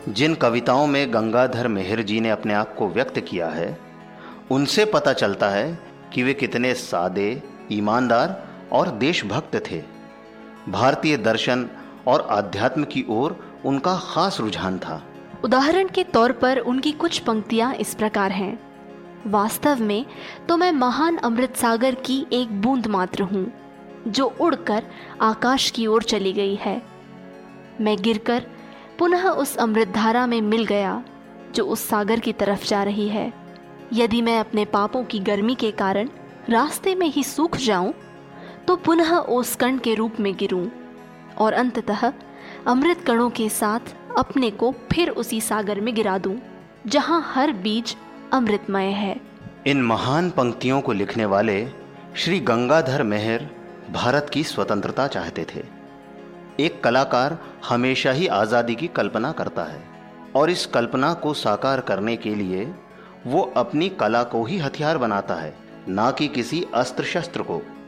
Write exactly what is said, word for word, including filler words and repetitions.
जिन कविताओं में गंगाधर मेहर जी ने अपने आप को व्यक्त किया है, उनसे पता चलता है कि वे कितने सादे, ईमानदार और देशभक्त थे। भारतीय दर्शन और अध्यात्म की ओर उनका खास रुझान था। उदाहरण के तौर पर उनकी कुछ पंक्तियां इस प्रकार हैं। वास्तव में तो मैं महान अमृत सागर की एक बूंद मात्र हूँ, जो उड़कर आकाश की ओर चली गई है। मैं गिरकर पुनः उस अमृत धारा में मिल गया, जो उस सागर की तरफ जा रही है। यदि मैं अपने पापों की गर्मी के कारण रास्ते में ही सूख जाऊं, तो पुनः ओसकण के रूप में गिरूं और अंततः अमृत कणों के साथ अपने को फिर उसी सागर में गिरा दूं, जहां हर बीज अमृतमय है। इन महान पंक्तियों को लिखने वाले श्री गंगाधर मेहर भारत की स्वतंत्रता चाहते थे। एक कलाकार हमेशा ही आज़ादी की कल्पना करता है और इस कल्पना को साकार करने के लिए वो अपनी कला को ही हथियार बनाता है, ना कि किसी अस्त्र शस्त्र को।